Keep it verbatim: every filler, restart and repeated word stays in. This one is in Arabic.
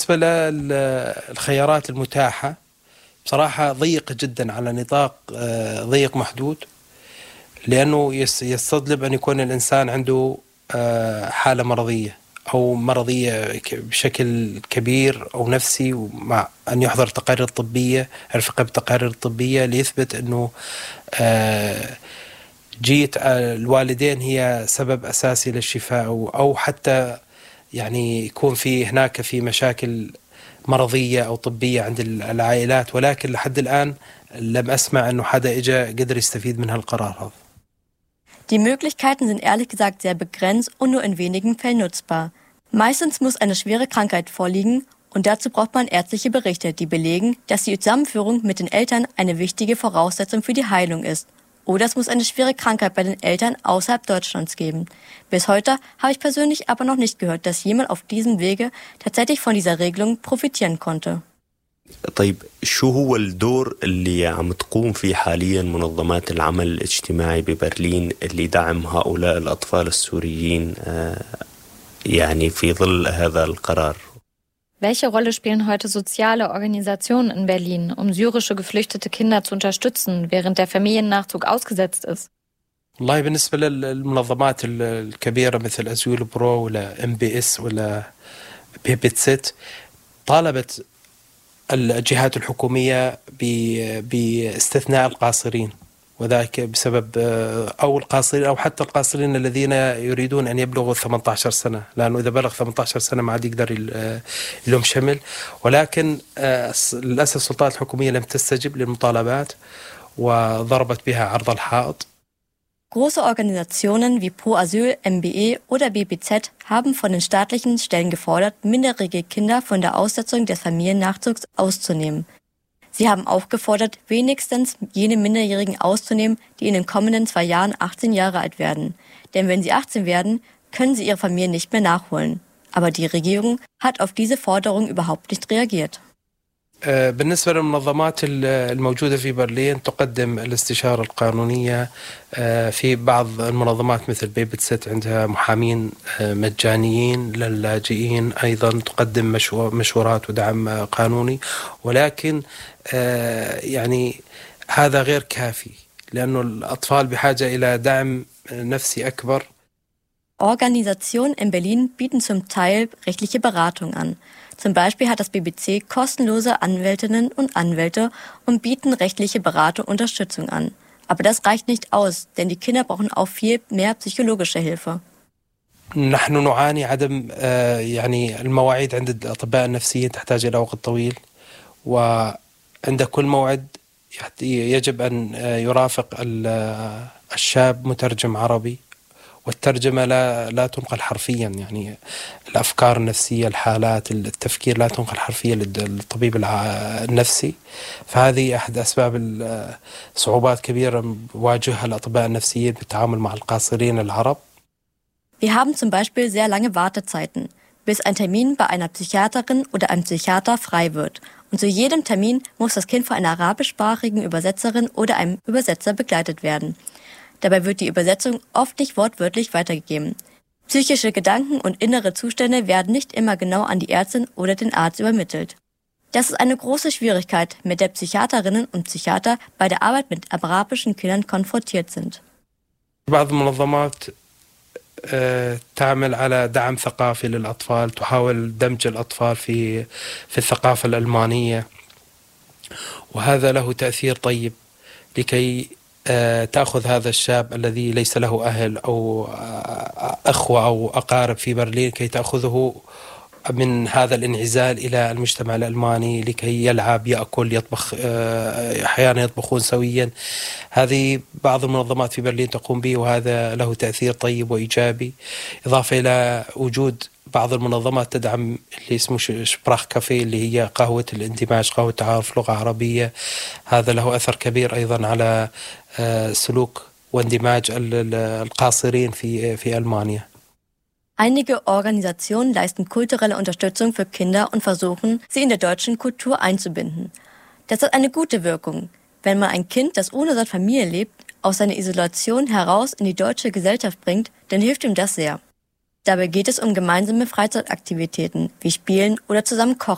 بالنسبة للخيارات المتاحة بصراحة ضيقة جدا على نطاق ضيق محدود، لأنه يستطلب أن يكون الإنسان عنده حالة مرضية أو مرضية بشكل كبير أو نفسي، ومع أن يحضر تقارير طبية، الفقه بالتقارير الطبية ليثبت أنه جية الوالدين هي سبب أساسي للشفاء، أو حتى يعني يكون في هناك في مشاكل مرضية أو طبية عند العائلات، ولكن لحد الآن لم أسمع أنه حدا إجا قدر يستفيد من هالقرار هذا. Die Möglichkeiten sind ehrlich gesagt sehr begrenzt und nur in wenigen Fällen nutzbar. Meistens muss eine schwere Krankheit vorliegen und dazu braucht man ärztliche Berichte, die belegen, dass die Zusammenführung mit den Eltern eine wichtige Voraussetzung für die Heilung ist. Oder es muss eine schwere Krankheit bei den Eltern außerhalb Deutschlands geben. Bis heute habe ich persönlich aber noch nicht gehört, dass jemand auf diesem Wege tatsächlich von dieser Regelung profitieren konnte. طيب شو هو الدور اللي عم تقوم فيه حاليا منظمات العمل الاجتماعي ببرلين لدعم هؤلاء الأطفال السوريين يعني في ظل هذا القرار؟ Welche Rolle spielen heute soziale Organisationen in Berlin, um syrische geflüchtete Kinder zu unterstützen, während der Familiennachzug ausgesetzt ist? والله بالنسبة للمنظمات الكبيرة مثل أزيول برو ولا إم بي إس ولا بيبتست، طالبت الجهات الحكومية باستثناء القاصرين، وذلك بسبب أو القاصرين أو حتى القاصرين الذين يريدون أن يبلغوا ثمانية عشر سنة، لأنه إذا بلغ ثمانية عشر سنة ما عاد يقدر يلوم شمل. ولكن للأسف السلطات الحكومية لم تستجب للمطالبات وضربت بها عرض الحائط. Große Organisationen wie Pro Asyl, M B E oder B B Z haben von den staatlichen Stellen gefordert, minderjährige Kinder von der Aussetzung des Familiennachzugs auszunehmen. Sie haben auch gefordert, wenigstens jene Minderjährigen auszunehmen, die in den kommenden zwei Jahren achtzehn Jahre alt werden. Denn wenn sie achtzehn werden, können sie ihre Familie nicht mehr nachholen. Aber die Regierung hat auf diese Forderung überhaupt nicht reagiert. بالنسبة للمنظمات الموجودة في برلين تقدم الاستشارة القانونية في بعض المنظمات مثل بيبتست عندها محامين مجانيين للاجئين، أيضا تقدم مشورات ودعم قانوني، ولكن يعني هذا غير كافي لأنه الأطفال بحاجة إلى دعم نفسي أكبر. Organisationen in Berlin bieten zum Teil rechtliche Beratung an. Zum Beispiel hat das B B C kostenlose Anwältinnen und Anwälte und bieten rechtliche Beratung und Unterstützung an. Aber das reicht nicht aus, denn die Kinder brauchen auch viel mehr psychologische Hilfe. نحن نعاني عدم يعني المواعيد عند الأطباء النفسيين تحتاج إلى وقت طويل، وعند كل موعد يجب أن يرافق الشاب مترجم عربي، والترجمة لا لا تنقل حرفيا، يعني الأفكار النفسية، الحالات، التفكير لا تنقل حرفيا للطبيب النفسي. فهذه أحد أسباب الصعوبات كبيرة بواجهها الأطباء النفسيين بالتعامل مع القاصرين العرب. Wir haben zum Beispiel sehr lange Wartezeiten, bis ein Termin bei einer Psychiaterin oder einem Psychiater frei wird. Und zu jedem Termin muss das Kind von einer arabischsprachigen Übersetzerin oder einem Übersetzer begleitet werden. Dabei wird die Übersetzung oft nicht wortwörtlich weitergegeben. Psychische Gedanken und innere Zustände werden nicht immer genau an die Ärztin oder den Arzt übermittelt. Das ist eine große Schwierigkeit, mit der Psychiaterinnen und Psychiater bei der Arbeit mit arabischen Kindern konfrontiert sind. بعض المنظمات تعمل على دعم ثقافي للأطفال، تحاول دمج الأطفال في في الثقافة الألمانية، وهذا له تأثير طيب لكي تأخذ هذا الشاب الذي ليس له أهل أو أخوة أو أقارب في برلين، كي تأخذه من هذا الانعزال إلى المجتمع الألماني لكي يلعب، يأكل، يطبخ، أحيانا يطبخون سويا. هذه بعض المنظمات في برلين تقوم به، وهذا له تأثير طيب وإيجابي، إضافة إلى وجود بعض المنظمات تدعم اللي اسمه شبراخ كافيه، اللي هي قهوة الاندماج، قهوة تعارف لغة عربية. هذا له أثر كبير أيضا على سلوك واندماج القاصرين في في ألمانيا. Einige Organisationen leisten kulturelle Unterstützung für Kinder und versuchen, sie in der deutschen Kultur einzubinden. Das hat eine gute Wirkung. Wenn man ein Kind, das ohne seine Familie lebt, aus seiner Isolation heraus in die deutsche Gesellschaft bringt, dann hilft ihm das sehr. Dabei geht es um gemeinsame Freizeitaktivitäten wie Spielen oder zusammen Kochen.